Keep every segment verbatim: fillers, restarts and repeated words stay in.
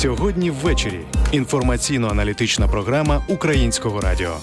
Сьогодні ввечері. Інформаційно-аналітична програма Українського радіо.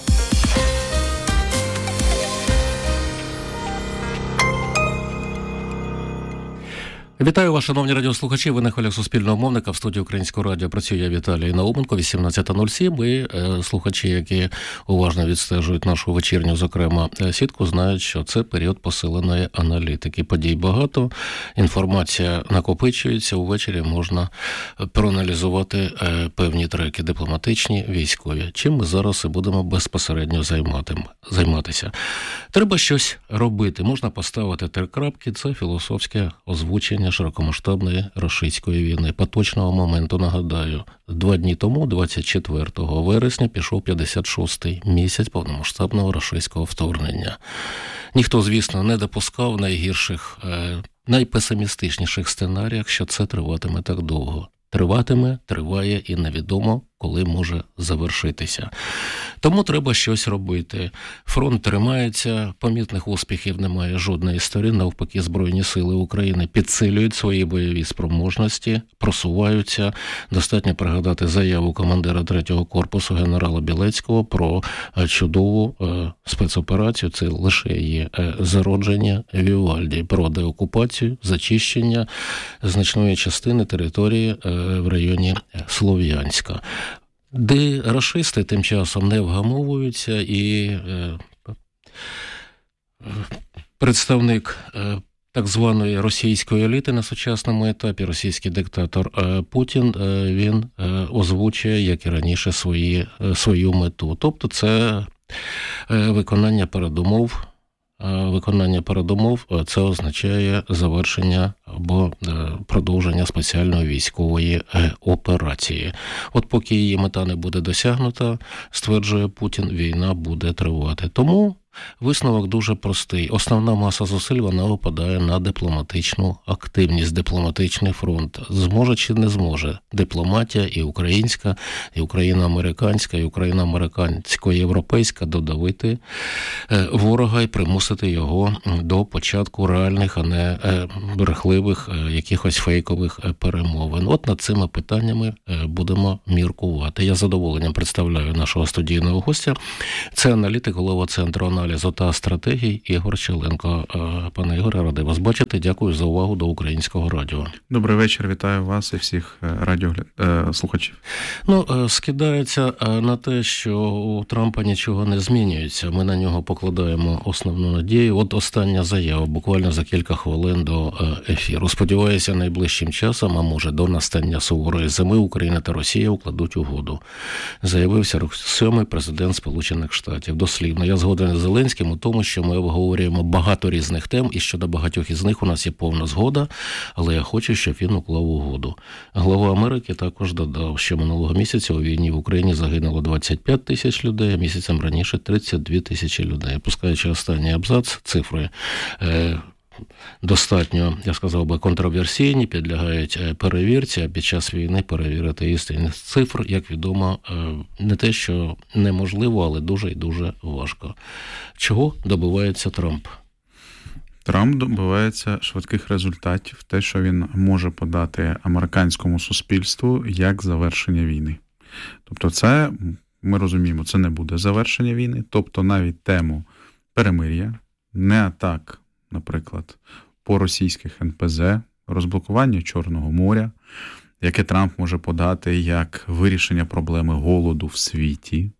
Вітаю вас, шановні радіослухачі. Ви на хвилях Суспільного мовника. В студії Українського радіо працює я, Віталій Науменко, вісімнадцята нуль сім. І е, слухачі, які уважно відстежують нашу вечірню, зокрема, сітку, знають, що це період посиленої аналітики. Подій багато, інформація накопичується, увечері можна проаналізувати е, певні треки дипломатичні, військові. Чим ми зараз і будемо безпосередньо займати, займатися. Треба щось робити. Можна поставити три крапки. Це філософське озвучення широкомасштабної рашистської війни. По точного моменту, нагадаю, два дні тому, двадцять четвертого вересня, пішов п'ятдесят шостий місяць повномасштабного рашистського вторгнення. Ніхто, звісно, не допускав в найгірших, найпесимістичніших сценаріях, що це триватиме так довго. Триватиме, триває і невідомо, коли може завершитися. Тому треба щось робити. Фронт тримається, помітних успіхів немає жодної сторони. Навпаки, Збройні сили України підсилюють свої бойові спроможності, просуваються. Достатньо пригадати заяву командира третього корпусу генерала Білецького про чудову е, спецоперацію. Це лише її е, зародження Вівальді, про деокупацію, зачищення значної частини території е, в районі Слов'янська. Де рашисти тим часом не вгамовуються, і е, представник е, так званої російської еліти на сучасному етапі, російський диктатор е, Путін, е, він е, озвучує, як і раніше, свої, е, свою мету. Тобто це е, виконання передумов. Виконання передумов – це означає завершення або продовження спеціальної військової операції. От поки її мета не буде досягнута, стверджує Путін, війна буде тривати. Тому висновок дуже простий. Основна маса зусиль, вона випадає на дипломатичну активність, дипломатичний фронт. Зможе чи не зможе дипломатія і українська, і україно-американська, і україно-американсько-європейська додавити ворога і примусити його до початку реальних, а не брехливих, якихось фейкових перемовин. От над цими питаннями будемо міркувати. Я з задоволенням представляю нашого студійного гостя. Це аналітик, голова Центру аналізу та стратегій Ігор Челенко. Пане Ігоре, радий вас бачити. Дякую за увагу до Українського радіо. Добрий вечір, вітаю вас і всіх радіослухачів. Ну, скидається на те, що у Трампа нічого не змінюється. Ми на нього покладаємо основну надію. От остання заява, буквально за кілька хвилин до ефіру. Сподіваюся, найближчим часом, а може до настання суворої зими, Україна та Росія укладуть угоду. Заявив сорок сьомий президент Сполучених Штатів. Дослівно, я згоден з Зеленським у тому, що ми обговорюємо багато різних тем, і щодо багатьох із них у нас є повна згода, але я хочу, щоб він уклав угоду. Глава Америки також додав, що минулого місяця у війні в Україні загинуло двадцять п'ять тисяч людей, а місяцем раніше тридцять дві тисячі людей. Пускаючи останній абзац, цифри е, достатньо, я сказав би, контроверсійні, підлягають перевірці, а під час війни перевірити істинність цифр, як відомо, не те, що неможливо, але дуже і дуже важко. Чого добивається Трамп? Трамп добивається швидких результатів, те, що він може подати американському суспільству як завершення війни. Тобто це, ми розуміємо, це не буде завершення війни, тобто навіть тему перемир'я, не атак, наприклад, по російських ен пе зе, розблокування Чорного моря, яке Трамп може подати як вирішення проблеми голоду в світі,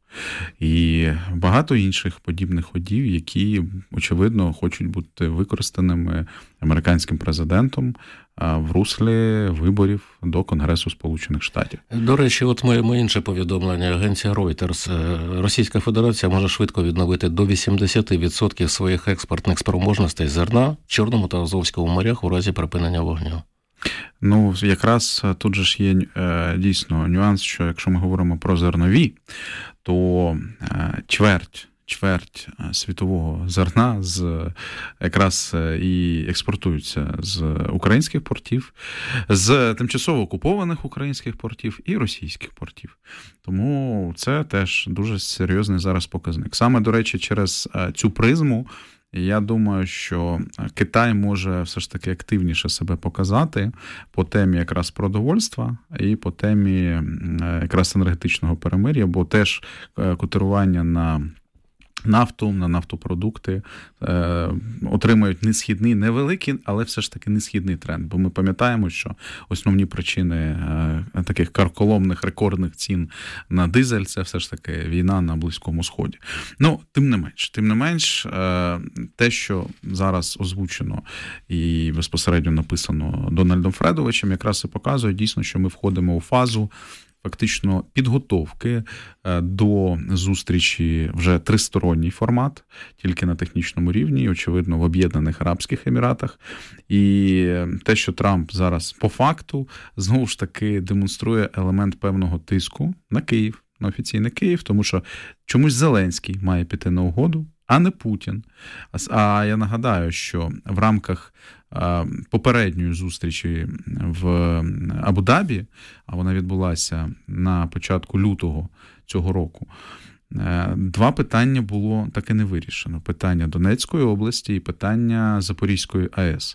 і багато інших подібних ходів, які, очевидно, хочуть бути використаними американським президентом в руслі виборів до Конгресу Сполучених Штатів. До речі, от моє інше повідомлення. Агенція Reuters. Російська Федерація може швидко відновити до вісімдесят відсотків своїх експортних спроможностей зерна в Чорному та Азовському морях у разі припинення вогню. Ну, якраз тут же ж є е, дійсно нюанс, що якщо ми говоримо про зернові, то е, чверть, чверть світового зерна з, якраз і експортуються з українських портів, з тимчасово окупованих українських портів і російських портів. Тому це теж дуже серйозний зараз показник. Саме, до речі, через цю призму І я думаю, що Китай може все ж таки активніше себе показати по темі якраз продовольства і по темі якраз енергетичного перемир'я, бо теж котирування на нафту, на нафтопродукти е, отримають несхідний, невеликий, але все ж таки несхідний тренд. Бо ми пам'ятаємо, що основні причини е, таких карколомних, рекордних цін на дизель – це все ж таки війна на Близькому Сході. Ну, тим не менш, тим не менш, е, те, що зараз озвучено і безпосередньо написано Дональдом Фредовичем, якраз і показує дійсно, що ми входимо у фазу фактично підготовки до зустрічі, вже тристоронній формат, тільки на технічному рівні, очевидно, в Об'єднаних Арабських Еміратах. І те, що Трамп зараз по факту, знову ж таки, демонструє елемент певного тиску на Київ, на офіційний Київ, тому що чомусь Зеленський має піти на угоду, а не Путін. А я нагадаю, що в рамках попередньої зустрічі в Абу-Дабі, а вона відбулася на початку лютого цього року, два питання було так і не вирішено. Питання Донецької області і питання Запорізької АЕС.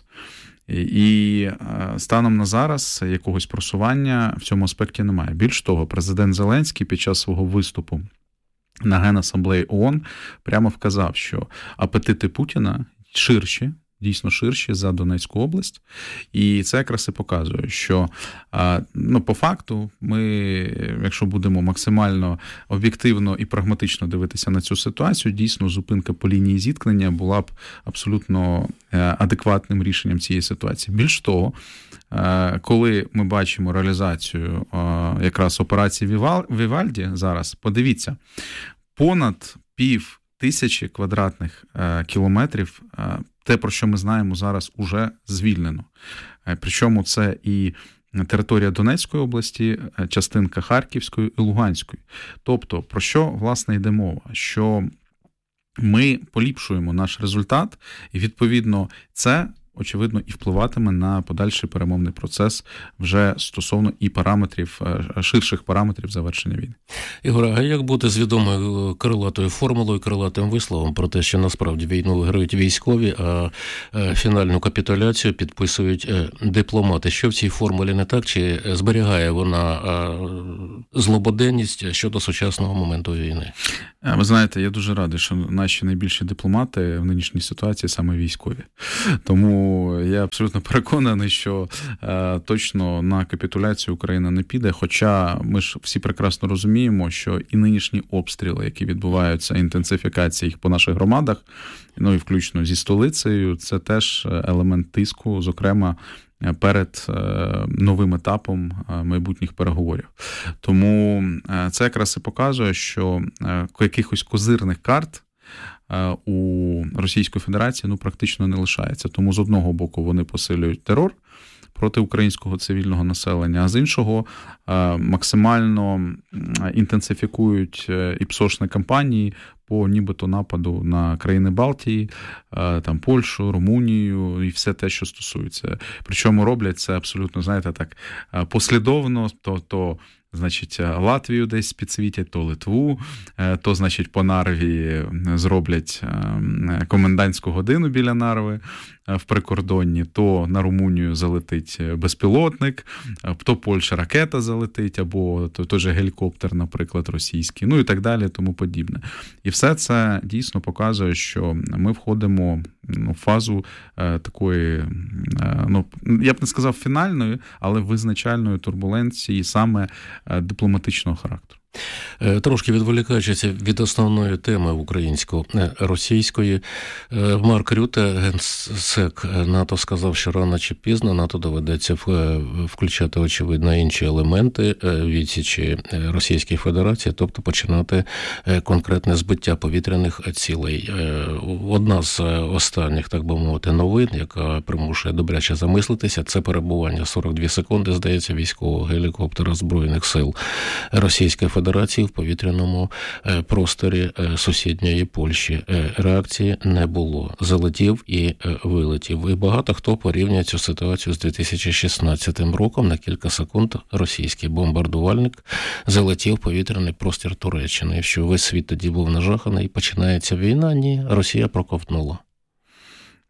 І станом на зараз якогось просування в цьому аспекті немає. Більш того, президент Зеленський під час свого виступу на Генасамблеї ООН прямо вказав, що апетити Путіна ширші, дійсно ширші за Донецьку область. І це якраз і показує, що ну, по факту ми, якщо будемо максимально об'єктивно і прагматично дивитися на цю ситуацію, дійсно зупинка по лінії зіткнення була б абсолютно адекватним рішенням цієї ситуації. Більш того, коли ми бачимо реалізацію якраз операції Вівальді зараз, подивіться, понад пів тисячі квадратних кілометрів те, про що ми знаємо зараз, уже звільнено. Причому це і територія Донецької області, частинка Харківської і Луганської. Тобто, про що, власне, йде мова? Що ми поліпшуємо наш результат, і, відповідно, це, очевидно, і впливатиме на подальший перемовний процес вже стосовно і параметрів, ширших параметрів завершення війни. Ігоре, а як бути з відомою крилатою формулою, крилатим висловом про те, що насправді війну виграють військові, а фінальну капітуляцію підписують дипломати? Що в цій формулі не так? Чи зберігає вона злободенність щодо сучасного моменту війни? Ви знаєте, я дуже радий, що наші найбільші дипломати в нинішній ситуації саме військові. Тому я абсолютно переконаний, що е, точно на капітуляцію Україна не піде, хоча ми ж всі прекрасно розуміємо, що і нинішні обстріли, які відбуваються, інтенсифікація їх по наших громадах, ну і включно зі столицею, це теж елемент тиску, зокрема, перед новим етапом майбутніх переговорів. Тому це якраз і показує, що якихось козирних карт у Російської Федерації ну, практично не лишається. Тому з одного боку вони посилюють терор проти українського цивільного населення, а з іншого максимально інтенсифікують і псошні кампанії по нібито нападу на країни Балтії, там Польщу, Румунію і все те, що стосується. Причому роблять це абсолютно, знаєте, так послідовно, то, то значить, Латвію десь підсвітять, то Литву, то, значить, по Нарві зроблять комендантську годину біля Нарви в прикордонні, то на Румунію залетить безпілотник, то Польща ракета залетить, або той же гелікоптер, наприклад, російський, ну і так далі, тому подібне. І все це дійсно показує, що ми входимо в фазу такої, ну, я б не сказав фінальної, але визначальної турбуленції саме дипломатичного характеру. Трошки відволікаючись від основної теми українсько-російської, Марк Рюте, генсек НАТО, сказав, що рано чи пізно НАТО доведеться включати, очевидно, інші елементи відсічі Російської Федерації, тобто починати конкретне збиття повітряних цілей. Одна з останніх, так би мовити, новин, яка примушує добряче замислитися, це перебування сорок дві секунди, здається, військового гелікоптера Збройних сил Російської Федерації в повітряному просторі сусідньої Польщі. Реакції не було. Залетів і вилетів. І багато хто порівнює цю ситуацію з дві тисячі шістнадцятим роком. На кілька секунд російський бомбардувальник залетів в повітряний простір Туреччини. Що весь світ тоді був нажаханий, починається війна? Ні, Росія проковтнула.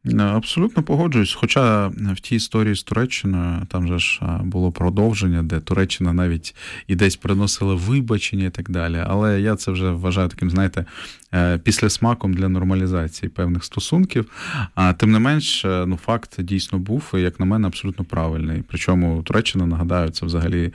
Абсолютно погоджуюсь. Хоча в тій історії з Туреччиною там же ж було продовження, де Туреччина навіть і десь приносила вибачення і так далі. Але я це вже вважаю таким, знаєте, післясмаком для нормалізації певних стосунків. А тим не менш, ну, факт дійсно був, і, як на мене, абсолютно правильний. Причому Туреччина, нагадаю, це взагалі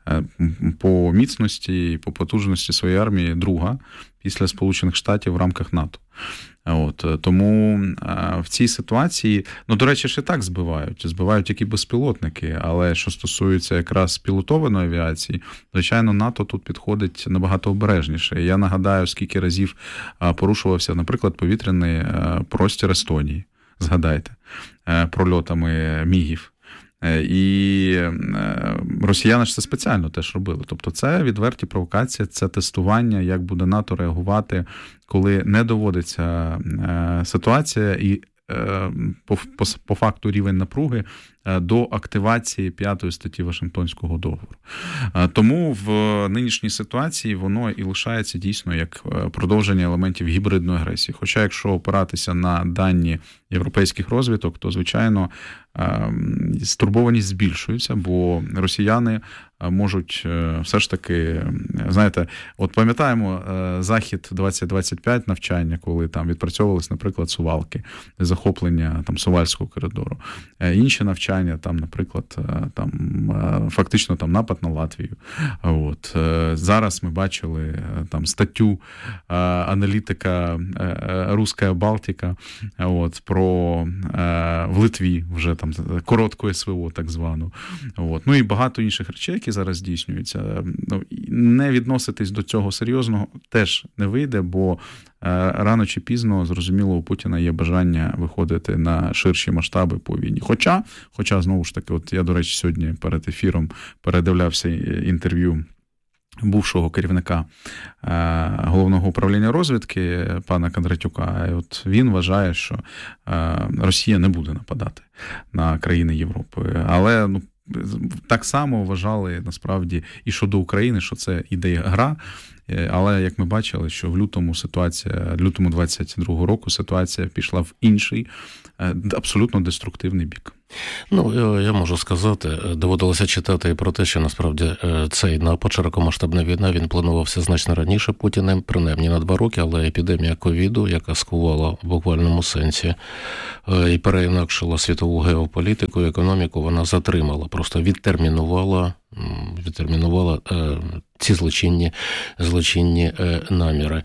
по міцності і по потужності своєї армії друга після Сполучених Штатів в рамках НАТО. От, тому в цій ситуації, ну, до речі, ще так збивають, збивають які безпілотники, але що стосується якраз пілотованої авіації, звичайно, НАТО тут підходить набагато обережніше. Я нагадаю, скільки разів порушувався, наприклад, повітряний простір Естонії, згадайте, прольотами мігів. І росіяни ж це спеціально теж робили. Тобто це відверті провокації, це тестування, як буде НАТО реагувати, коли не доводиться ситуація і по, по, по факту рівень напруги до активації п'ятої статті Вашингтонського договору. Тому в нинішній ситуації воно і лишається дійсно як продовження елементів гібридної агресії. Хоча якщо опиратися на дані європейських розвідок, то, звичайно, стурбованість збільшується, бо росіяни можуть все ж таки, знаєте, от пам'ятаємо Захід двадцять двадцять п'ять навчання, коли там відпрацьовувались, наприклад, Сувалки, захоплення там Сувальського коридору. Інші навчання, там, наприклад, там фактично там напад на Латвію. От. Зараз ми бачили там статтю аналітика Руська Балтика, от, про в Литві вже там коротку СВО так звану. От. Ну і багато інших речей, які зараз здійснюються. Ну, не відноситись до цього серйозно теж не вийде, бо рано чи пізно, зрозуміло, у Путіна є бажання виходити на ширші масштаби по війні. Хоча, хоча знову ж таки, от я, до речі, сьогодні перед ефіром передивлявся інтерв'ю бувшого керівника Головного управління розвідки пана Кондратюка. І от він вважає, що Росія не буде нападати на країни Європи. Але, ну, так само вважали, насправді, і щодо України, що це іде гра. Але, як ми бачили, що в лютому ситуація, лютому двадцять другого року ситуація пішла в інший, абсолютно деструктивний бік. Ну, я можу сказати, доводилося читати і про те, що насправді цей напад, широкомасштабна війна, він планувався значно раніше Путіним, принаймні на два роки, але епідемія ковіду, яка скувала в буквальному сенсі і переінакшила світову геополітику, економіку, вона затримала, просто відтермінувала, відтермінувала ці злочинні, злочинні наміри.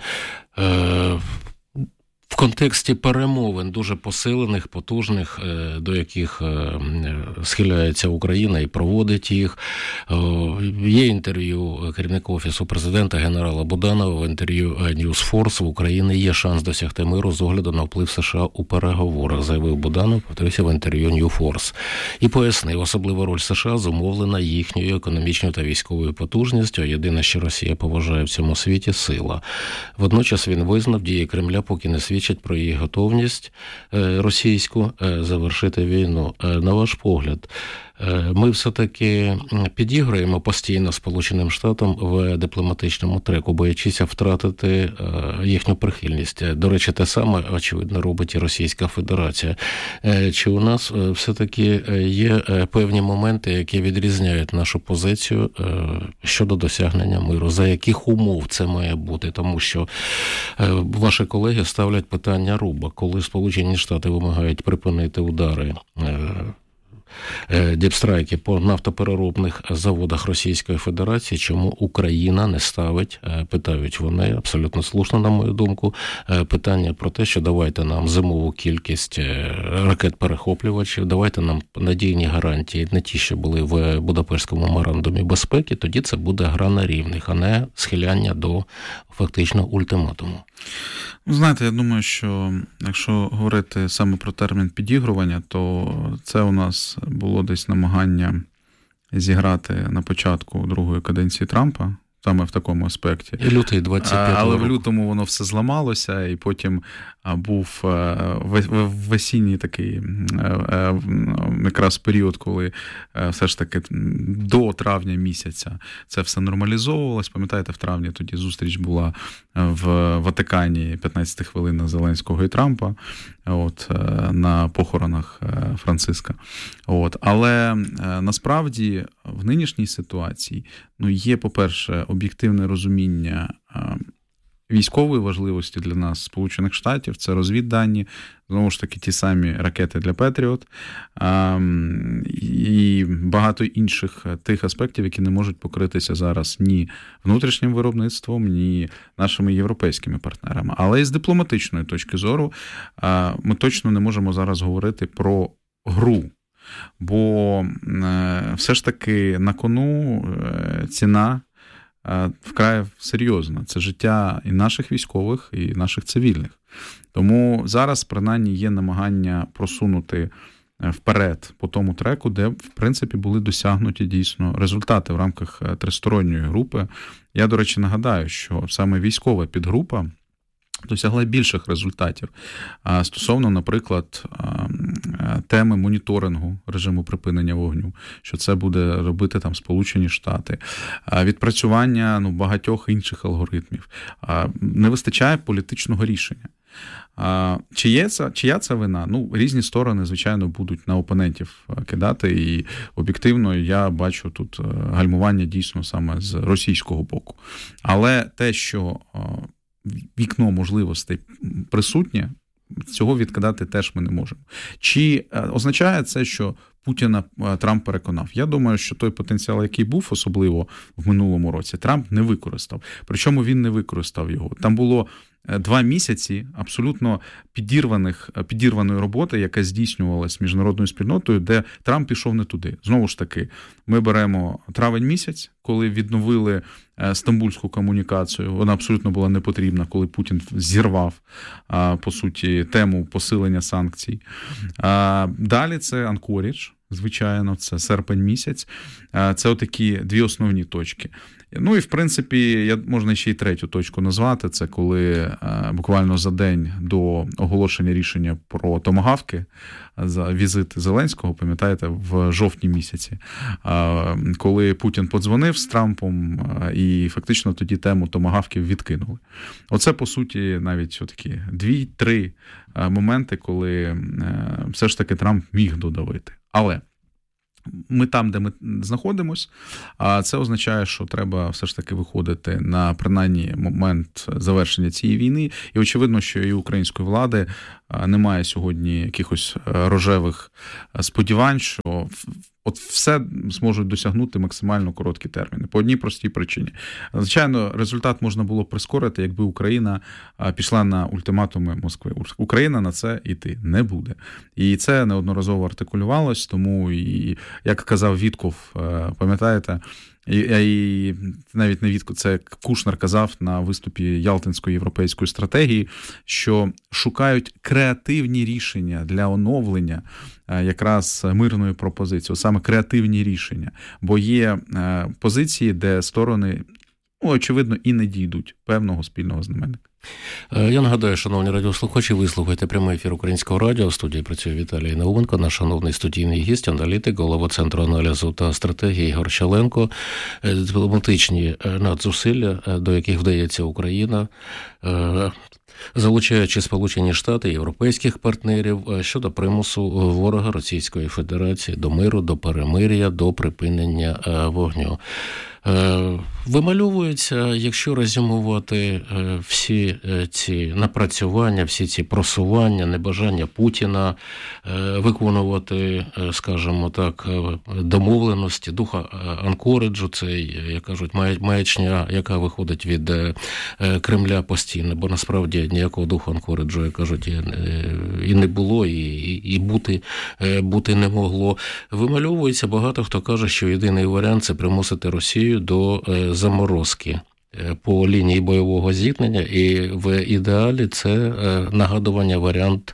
В контексті перемовин дуже посилених, потужних, до яких схиляється Україна і проводить їх. Є інтерв'ю керівника Офісу президента генерала Буданова, в інтерв'ю News Force: в Україні є шанс досягти миру з огляду на вплив США у переговорах, заявив Буданов, повторюся, в інтерв'ю New Force. І пояснив, особлива роль США зумовлена їхньою економічною та військовою потужністю, а єдине, що Росія поважає в цьому світі – сила. Водночас він визнав, дії Кремля поки не свідчать про її готовність російську завершити війну. На ваш погляд, ми все-таки підіграємо постійно Сполученим Штатам в дипломатичному треку, боячися втратити їхню прихильність. До речі, те саме, очевидно, робить і Російська Федерація. Чи у нас все-таки є певні моменти, які відрізняють нашу позицію щодо досягнення миру? За яких умов це має бути? Тому що ваші колеги ставлять питання руба, коли Сполучені Штати вимагають припинити удари діпстрайки по нафтопереробних заводах Російської Федерації, чому Україна не ставить, питають вони, абсолютно слушно, на мою думку, питання про те, що давайте нам зимову кількість ракет-перехоплювачів, давайте нам надійні гарантії, не ті, що були в Будапештському меморандумі безпеки, тоді це буде гра на рівних, а не схиляння до фактично ультиматуму. Знаєте, я думаю, що якщо говорити саме про термін підігрування, то це у нас було десь намагання зіграти на початку другої каденції Трампа, саме в такому аспекті. І лютий двадцять п'ятого Але року. в лютому воно все зламалося, і потім був весінній такий якраз період, коли все ж таки до травня місяця це все нормалізовувалось. Пам'ятаєте, в травні тоді зустріч була в Ватикані, п'ятнадцять хвилин Зеленського і Трампа. от, на похоронах Франциска. От. Але насправді в нинішній ситуації ну, є, по-перше, об'єктивне розуміння військової важливості для нас Сполучених Штатів, це розвіддані, знову ж таки, ті самі ракети для Петріот і багато інших тих аспектів, які не можуть покритися зараз ні внутрішнім виробництвом, ні нашими європейськими партнерами. Але і з дипломатичної точки зору ми точно не можемо зараз говорити про гру. Бо все ж таки на кону ціна вкрай серйозна. Це життя і наших військових, і наших цивільних. Тому зараз, принаймні, є намагання просунути вперед по тому треку, де, в принципі, були досягнуті дійсно результати в рамках тристоронньої групи. Я, до речі, нагадаю, що саме військова підгрупа досягла більших результатів стосовно, наприклад, теми моніторингу режиму припинення вогню, що це буде робити там Сполучені Штати, відпрацювання ну, багатьох інших алгоритмів. Не вистачає політичного рішення. Чи є це, чия це вина? Ну, різні сторони, звичайно, будуть на опонентів кидати, і об'єктивно я бачу тут гальмування дійсно саме з російського боку. Але те, що вікно можливостей присутнє, цього відкидати теж ми не можемо. Чи означає це, що Путіна Трамп переконав? Я думаю, що той потенціал, який був, особливо в минулому році, Трамп не використав. Причому він не використав його. Там було два місяці абсолютно підірваних, підірваної роботи, яка здійснювалась міжнародною спільнотою, де Трамп пішов не туди. Знову ж таки, ми беремо травень місяць, коли відновили стамбульську комунікацію. Вона абсолютно була не потрібна, коли Путін зірвав, по суті, тему посилення санкцій. Далі це Анкорідж, звичайно, це серпень місяць. Це отакі дві основні точки. Ну і, в принципі, я, можна ще й третю точку назвати. Це коли е, буквально за день до оголошення рішення про томагавки за візит Зеленського, пам'ятаєте, в жовтні місяці, е, коли Путін подзвонив з Трампом е, і фактично тоді тему томагавків відкинули. Оце, по суті, навіть такі дві-три моменти, коли е, все ж таки Трамп міг додавити. Але ми там, де ми знаходимось, а це означає, що треба все ж таки виходити на, принаймні, момент завершення цієї війни. І очевидно, що і української влади немає сьогодні якихось рожевих сподівань, що от все зможуть досягнути максимально короткі терміни. По одній простій причині. Звичайно, результат можна було прискорити, якби Україна пішла на ультиматуми Москви. Україна на це йти не буде. І це неодноразово артикулювалось, тому, і, як казав Вітков, пам'ятаєте, І, і навіть не Вітков, це Кушнер казав на виступі Ялтинської європейської стратегії, що шукають креативні рішення для оновлення якраз мирної пропозиції, саме креативні рішення. Бо є позиції, де сторони, ну, очевидно, і не дійдуть певного спільного знаменника. Я нагадаю, шановні радіослухачі, ви слухаєте прямий ефір Українського радіо. В студії працює Віталій Науменко, наш шановний студійний гість, аналітик, голова Центру аналізу та стратегії Ігор Щаленко. Дипломатичні надзусилля, до яких вдається Україна, залучаючи Сполучені Штати, європейських партнерів щодо примусу ворога Російської Федерації до миру, до перемир'я, до припинення вогню. Вимальовується, якщо резюмувати всі ці напрацювання, всі ці просування, небажання Путіна виконувати, скажімо так, домовленості, духа Анкориджу, це, як кажуть, маячня, яка виходить від Кремля постійно, бо насправді ніякого духу Анкориджу, як кажуть, і не було, і, і бути, бути не могло. Вимальовується, багато хто каже, що єдиний варіант – це примусити Росію до заморозки по лінії бойового зіткнення, і в ідеалі це нагадування варіант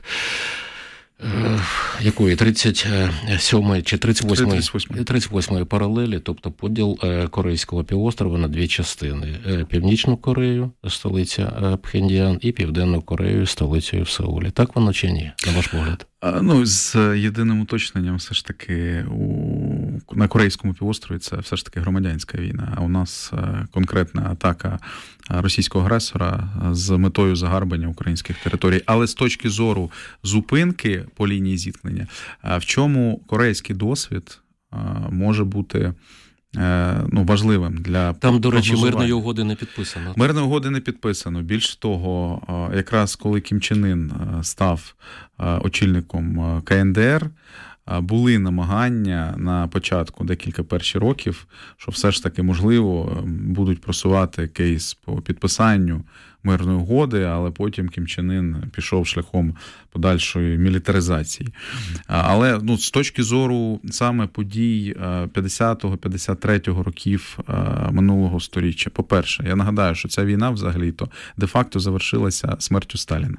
якої тридцять сьомої чи тридцять восьмої паралелі, тобто поділ Корейського півострова на дві частини. Північну Корею, столиця Пхеньян, і Південну Корею, столицею в Сеулі. Так воно чи ні, на ваш погляд? Ну, з єдиним уточненням, все ж таки, у на Корейському півострові це все ж таки громадянська війна, а у нас конкретна атака російського агресора з метою загарбання українських територій. Але з точки зору зупинки по лінії зіткнення, в чому корейський досвід може бути ну, важливим для там, до речі, мирної угоди не підписано. Мирної угоди не підписано. Більш того, якраз коли Кім Чен Ін став очільником ка ен де ер, були намагання на початку, декілька перших років, що все ж таки, можливо, будуть просувати кейс по підписанню мирної угоди, але потім Кім Чен Ін пішов шляхом подальшої мілітаризації. Але ну, з точки зору саме подій п'ятдесятого-п'ятдесят третього років минулого сторіччя, по-перше, я нагадаю, що ця війна взагалі-то де-факто завершилася смертю Сталіна.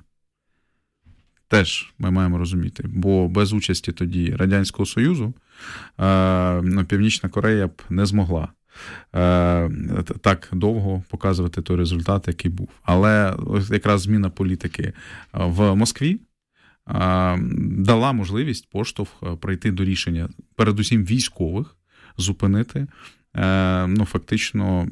Теж ми маємо розуміти, бо без участі тоді Радянського Союзу ну, Північна Корея б не змогла так довго показувати той результат, який був. Але якраз зміна політики в Москві дала можливість, поштовх прийти до рішення, передусім військових, зупинити ну, фактично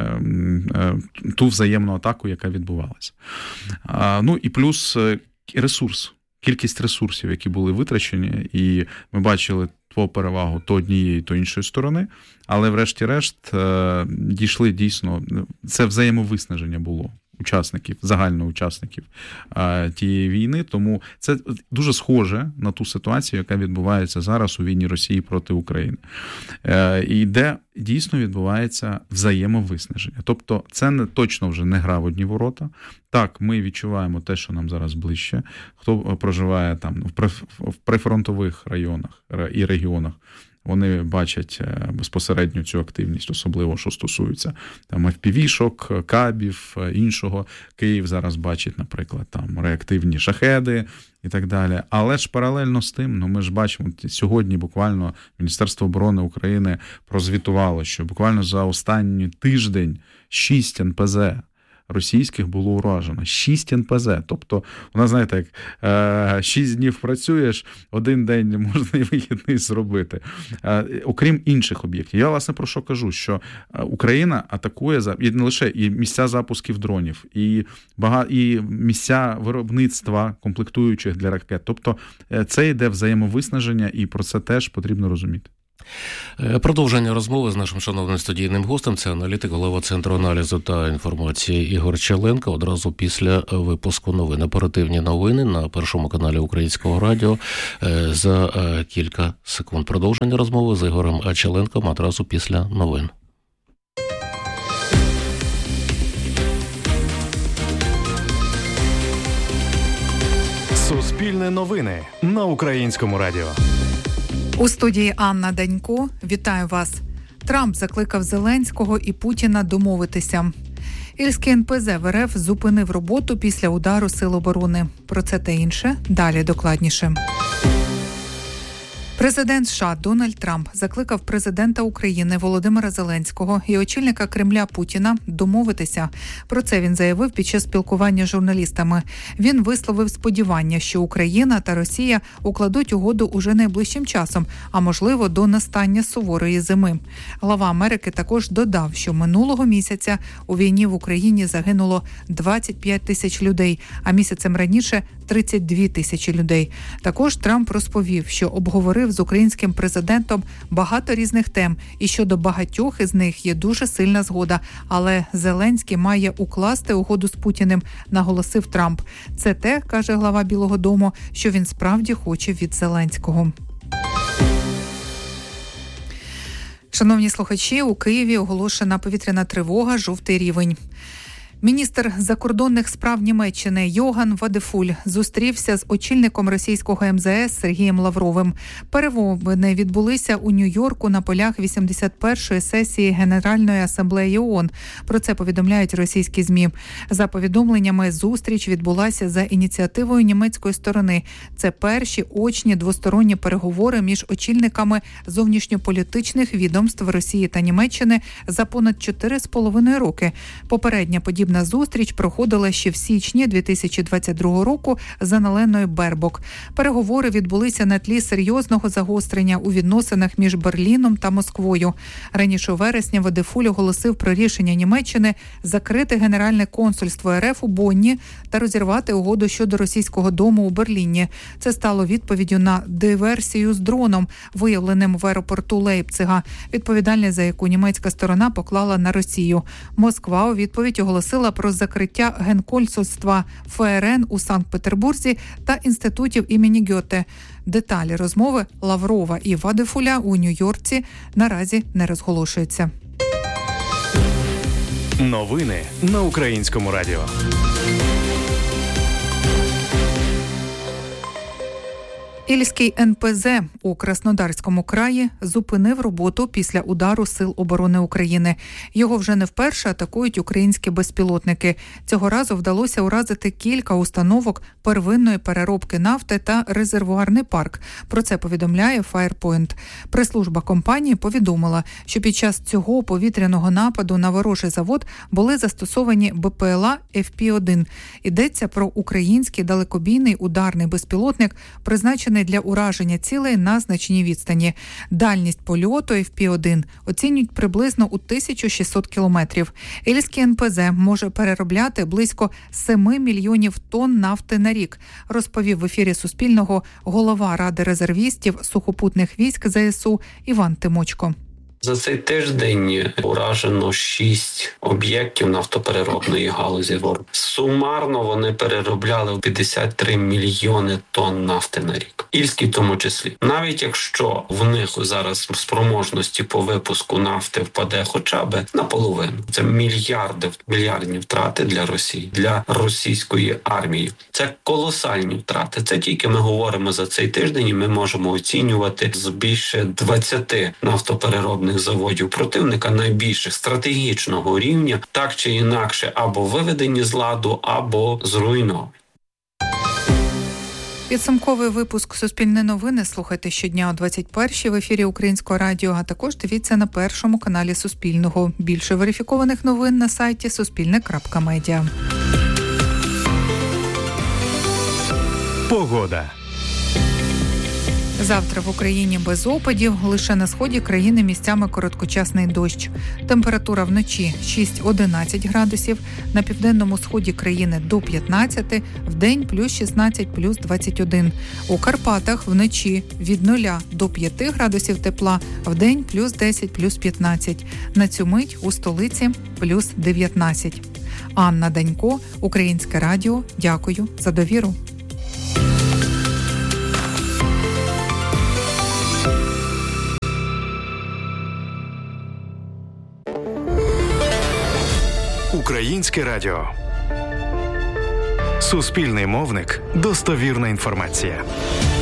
ту взаємну атаку, яка відбувалася. Ну і плюс ресурс, кількість ресурсів, які були витрачені, і ми бачили по перевагу то однієї, то іншої сторони, але врешті-решт дійшли дійсно, це взаємовиснаження було учасників, загально учасників тієї війни, тому це дуже схоже на ту ситуацію, яка відбувається зараз у війні Росії проти України. І де дійсно відбувається взаємовиснаження. Тобто це не точно вже не гра в одні ворота. Так, ми відчуваємо те, що нам зараз ближче. Хто проживає там в прифронтових районах і регіонах, вони бачать безпосередньо цю активність, особливо, що стосується там еф пі ві-шок, кабів, іншого. Київ зараз бачить, наприклад, там реактивні шахеди і так далі. Але ж паралельно з тим, ну ми ж бачимо, сьогодні буквально Міністерство оборони України прозвітувало, що буквально за останній тиждень шість ен пе зет російських було уражено. шість ен пе зет. Тобто, у нас, знаєте, як е, шість днів працюєш, один день можна і вихідний зробити. Е, окрім інших об'єктів. Я, власне, про що кажу, що Україна атакує, і не лише і місця запусків дронів, і, бага, і місця виробництва комплектуючих для ракет. Тобто, це йде взаємовиснаження, і про це теж потрібно розуміти. Продовження розмови з нашим шановним студійним гостем – це аналітик, голова Центру аналізу та інформації Ігор Челенко. Одразу після випуску новин. Оперативні новини на Першому каналі Українського радіо за кілька секунд. Продовження розмови з Ігорем Челенком одразу після новин. Суспільне новини на Українському радіо. У студії Анна Данько. Вітаю вас. Трамп закликав Зеленського і Путіна домовитися. Ільський ен пе зет в ер еф зупинив роботу після удару Сил оборони. Про це та інше далі докладніше. Президент США Дональд Трамп закликав президента України Володимира Зеленського і очільника Кремля Путіна домовитися. Про це він заявив під час спілкування з журналістами. Він висловив сподівання, що Україна та Росія укладуть угоду уже найближчим часом, а можливо до настання суворої зими. Глава Америки також додав, що минулого місяця у війні в Україні загинуло двадцять п'ять тисяч людей, а місяцем раніше тридцять дві тисячі людей. Також Трамп розповів, що обговорив з українським президентом багато різних тем, і щодо багатьох із них є дуже сильна згода, але Зеленський має укласти угоду з Путіним, наголосив Трамп. Це те, каже глава Білого дому, що він справді хоче від Зеленського. Шановні слухачі, у Києві оголошена повітряна тривога «Жовтий рівень». Міністр закордонних справ Німеччини Йоган Вадефуль зустрівся з очільником російського ем зе ес Сергієм Лавровим. Перемовини відбулися у Нью-Йорку на полях вісімдесят першої сесії Генеральної асамблеї ООН. Про це повідомляють російські ЗМІ. За повідомленнями, зустріч відбулася за ініціативою німецької сторони. Це перші очні двосторонні переговори між очільниками зовнішньополітичних відомств Росії та Німеччини за понад чотири з половиною роки. Попередня подібна Подібна зустріч проходила ще в січні дві тисячі двадцять другого року за Аналеною Бербок. Переговори відбулися на тлі серйозного загострення у відносинах між Берліном та Москвою. Раніше у вересні Вадефуль оголосив про рішення Німеччини закрити Генеральне консульство РФ у Бонні та розірвати угоду щодо російського дому у Берліні. Це стало відповіддю на диверсію з дроном, виявленим в аеропорту Лейпцига, відповідальність за яку німецька сторона поклала на Росію. Москва у відповідь оголосила про закриття генконсульства ФРН у Санкт-Петербурзі та інститутів імені Гьоте. Деталі розмови Лаврова і Вадефуля у Нью-Йорці наразі не розголошуються. Новини на Українському радіо. Ільський ен пе зе у Краснодарському краї зупинив роботу після удару Сил оборони України. Його вже не вперше атакують українські безпілотники. Цього разу вдалося уразити кілька установок первинної переробки нафти та резервуарний парк. Про це повідомляє Firepoint. Прес-служба компанії повідомила, що під час цього повітряного нападу на ворожий завод були застосовані бе пе ел а еф пі один. Йдеться про український далекобійний ударний безпілотник, призначений для ураження цілей на значній відстані. Дальність польоту еф пі один оцінюють приблизно у тисячу шістсот кілометрів. Ільський ен пе зе може переробляти близько сім мільйонів тонн нафти на рік, розповів в ефірі Суспільного голова Ради резервістів сухопутних військ зе ес у Іван Тимочко. За цей тиждень уражено шість об'єктів нафтопереробної галузі. Сумарно вони переробляли п'ятдесят три мільйони тонн нафти на рік. Ільський в тому числі. Навіть якщо в них зараз спроможності по випуску нафти впаде хоча б наполовину. Це мільярди, мільярдні втрати для Росії, для російської армії. Це колосальні втрати. Це тільки ми говоримо за цей тиждень, і ми можемо оцінювати з більше двадцяти нафтопереробних заводів противника найбільших стратегічного рівня, так чи інакше або виведені з ладу, або зруйновані. Підсумковий випуск «Суспільне новини» слухайте щодня о двадцять першій в ефірі Українського радіо, а також дивіться на першому каналі Суспільного. Більше верифікованих новин на сайті суспільне крапка медіа. Погода. Завтра в Україні без опадів, лише на сході країни місцями короткочасний дощ. Температура вночі шість-одинадцять градусів, на південному сході країни до п'ятнадцяти, вдень плюс шістнадцять, плюс двадцять один. У Карпатах вночі від нуля до п'яти градусів тепла, вдень плюс десять, плюс п'ятнадцять. На цю мить у столиці плюс дев'ятнадцять. Анна Данько, Українське радіо. Дякую за довіру. Українське радіо. Суспільний мовник. Достовірна інформація.